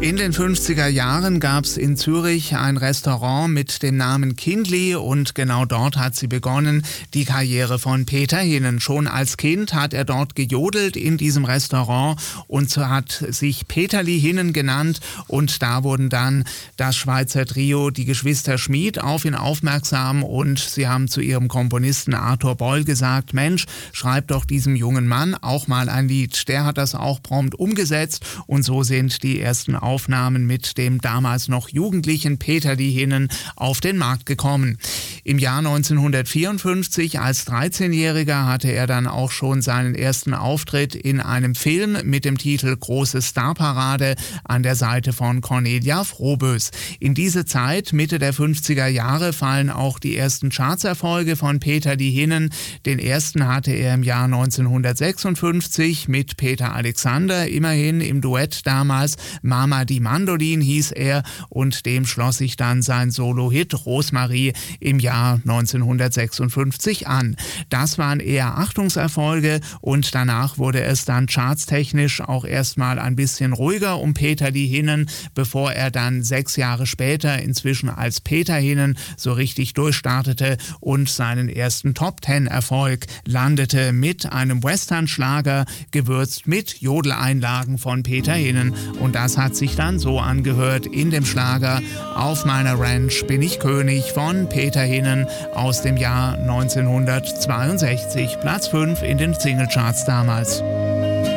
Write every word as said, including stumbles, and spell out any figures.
In den fünfziger Jahren gab es in Zürich ein Restaurant mit dem Namen Kindli und genau dort hat sie begonnen, die Karriere von Peter Hinnen. Schon als Kind hat er dort gejodelt in diesem Restaurant und so hat sich Peterli Hinnen genannt und da wurden dann das Schweizer Trio, die Geschwister Schmid, auf ihn aufmerksam und sie haben zu ihrem Komponisten Arthur Boll gesagt, Mensch, schreib doch diesem jungen Mann auch mal ein Lied. Der hat das auch prompt umgesetzt und so sind die ersten Aufnahmen mit dem damals noch jugendlichen Peterli Hinnen auf den Markt gekommen. Im Jahr neunzehnhundertvierundfünfzig als dreizehnjähriger hatte er dann auch schon seinen ersten Auftritt in einem Film mit dem Titel Große Starparade an der Seite von Cornelia Froboess. In diese Zeit, Mitte der fünfziger Jahre, fallen auch die ersten Chartserfolge von Peterli Hinnen. Den ersten hatte er im Jahr neunzehnhundertsechsundfünfzig mit Peter Alexander, immerhin im Duett damals. Mama die Mandolin hieß er und dem schloss sich dann sein Solo-Hit Rosmarie im Jahr neunzehnhundertsechsundfünfzig an. Das waren eher Achtungserfolge und danach wurde es dann chartstechnisch auch erstmal ein bisschen ruhiger um Peterli Hinnen, bevor er dann sechs Jahre später inzwischen als Peter Hinnen so richtig durchstartete und seinen ersten Top-Ten-Erfolg landete mit einem Western-Schlager, gewürzt mit Jodeleinlagen von Peter Hinnen. Und das hat sich dann so angehört in dem Schlager Auf meiner Ranch bin ich König von Peter Hinnen aus dem Jahr neunzehnhundertzweiundsechzig. Platz fünf in den Singlecharts damals.